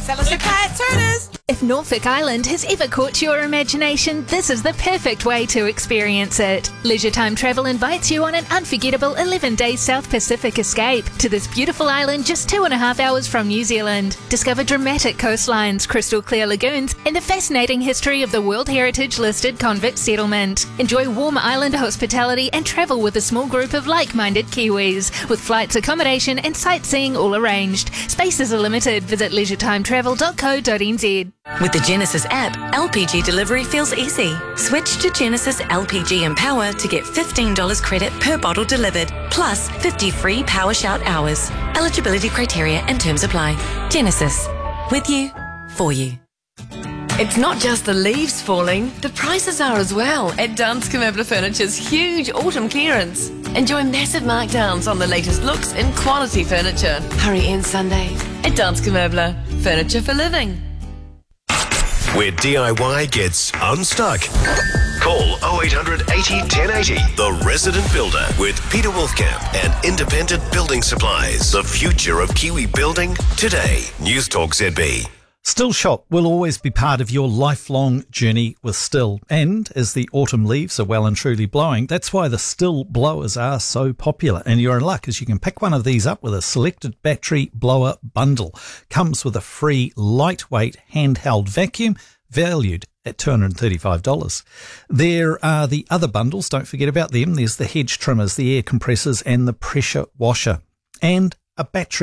Velocipad Turners. If Norfolk Island has ever caught your imagination, this is the perfect way to experience it. Leisure Time Travel invites you on an unforgettable 11-day South Pacific escape to this beautiful island just 2.5 hours from New Zealand. Discover dramatic coastlines, crystal clear lagoons, and the fascinating history of the World Heritage listed convict settlement. Enjoy warm island hospitality and travel with a small group of like-minded Kiwis, with flights, accommodation, and sightseeing all arranged. Spaces are limited. Visit leisuretimetravel.co.nz. With the Genesis app, LPG delivery feels easy. Switch to Genesis LPG Empower to get $15 credit per bottle delivered, plus 50 free Power Shout hours. Eligibility criteria and terms apply. Genesis. With you, for you. It's not just the leaves falling, the prices are as well at Danske Möbler Furniture's huge autumn clearance. Enjoy massive markdowns on the latest looks in quality furniture. Hurry in Sunday at Danske Möbler. Furniture for living. Where DIY gets unstuck. Call 0800 80 1080. The Resident Builder with Peter Wolfkamp and Independent Building Supplies. The future of Kiwi building today. News Talk ZB. Still Shop will always be part of your lifelong journey with Still. And as the autumn leaves are well and truly blowing, that's why the Still blowers are so popular. And you're in luck, as you can pick one of these up with a selected battery blower bundle. Comes with a free lightweight handheld vacuum valued at $235. There are the other bundles. Don't forget about them. There's the hedge trimmers, the air compressors and the pressure washer. And a battery